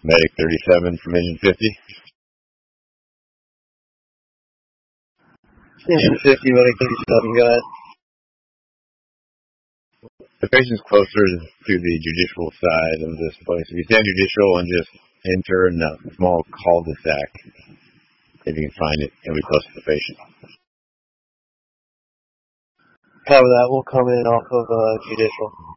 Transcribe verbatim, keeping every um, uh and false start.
Medic thirty-seven from Engine fifty. Engine fifty, Medic thirty-seven, go ahead. The patient's closer to the judicial side of this place. If you stand judicial and just enter in a small cul-de-sac, if you can find it, it'll be close to the patient. Cover that. We'll come in off of uh, judicial.